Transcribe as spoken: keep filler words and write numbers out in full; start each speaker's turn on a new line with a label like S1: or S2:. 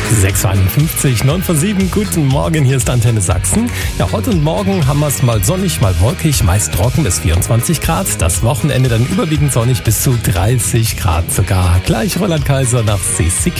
S1: sechs Uhr einundfünfzig, neun vor sieben, guten Morgen, hier ist Antenne Sachsen. Ja, heute und morgen haben wir es mal sonnig, mal wolkig, meist trocken bis vierundzwanzig Grad. Das Wochenende dann überwiegend sonnig bis zu dreißig Grad sogar. Gleich Roland Kaiser nach C C